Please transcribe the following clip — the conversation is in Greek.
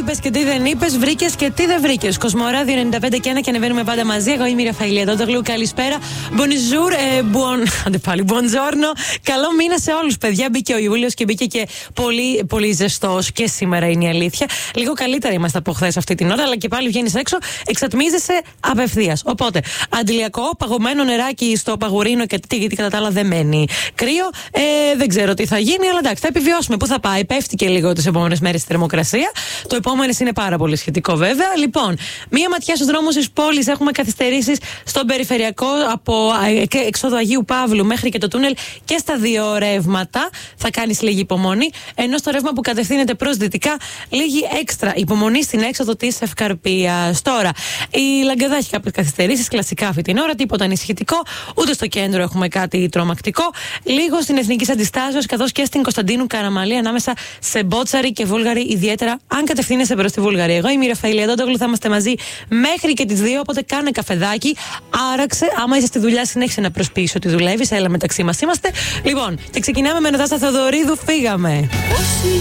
είπες και τι δεν είπες, βρήκες και τι δεν βρήκες. Κοσμοράδιο 95 και 1 και ανεβαίνουμε πάντα μαζί. Εγώ είμαι η Ραφαήλ Αντώτογλου. Καλησπέρα. Bonjour, buongiorno. Καλό μήνα σε όλους, παιδιά. Μπήκε ο Ιούλιος και μπήκε και πολύ, πολύ ζεστός και σήμερα είναι η αλήθεια. Λίγο καλύτερα είμαστε από χθες αυτή την ώρα, αλλά και πάλι βγαίνεις έξω, εξατμίζεσαι απευθείας. Οπότε, αντιλιακό, παγωμένο νεράκι στο παγουρίνο και γιατί κατά τα άλλα δεν μένει κρύο. Δεν ξέρω τι θα γίνει, αλλά εντάξει, θα επιβιώσουμε. Πού θα πάει, πέφτει και λίγο τις επόμενες μέρες η θερμοκρασία. Το επόμενο είναι πάρα πολύ σχετικό, βέβαια. Λοιπόν, μία ματιά στους δρόμους της πόλης. Έχουμε καθυστερήσεις στον περιφερειακό από εξόδου Αγίου Παύλου μέχρι και το τούνελ και στα δύο ρεύματα. Θα κάνεις λίγη υπομονή. Ενώ στο ρεύμα που κατευθύνεται προς δυτικά, λίγη έξτρα υπομονή στην έξοδο της Ευκαρπίας. Τώρα, η Λαγκαδά έχει κάποιες καθυστερήσεις, κλασικά αυτή την ώρα, τίποτα ανησυχητικό. Ούτε στο κέντρο έχουμε κάτι τρομακτικό. Λίγο στην Εθνικής Αντιστάσεως, καθώς και στην Κωνσταντίνου Καραμαλή, ανάμεσα σε Μπότσαρη και Βούλγαρη, ιδιαίτερα αν κατευθύνεσαι προς τη Βουλγαρία. Εγώ είμαι η Ραφαήλ Αντώτογλου, θα είμαστε μαζί μέχρι και τις 2. Οπότε κάνε καφεδάκι, άραξε. Άμα είσαι στη δουλειά, συνέχισε να προσποιείς ότι δουλεύεις. Έλα, μεταξύ μας είμαστε. Λοιπόν, και ξεκινάμε με Νατάσα Θεοδωρίδου. Φύγαμε.